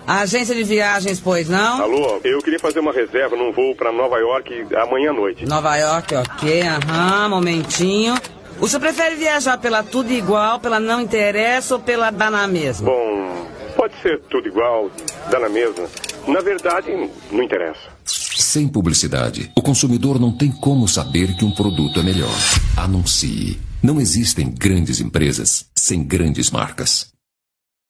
Agência de viagens, pois não? Alô, eu queria fazer uma reserva num voo para Nova York amanhã à noite. Nova York, ok, momentinho. O senhor prefere viajar pela tudo igual, pela não interessa ou pela dá na mesma? Bom, pode ser tudo igual, dá na mesma. Na verdade, não interessa. Sem publicidade, o consumidor não tem como saber que um produto é melhor. Anuncie. Não existem grandes empresas sem grandes marcas.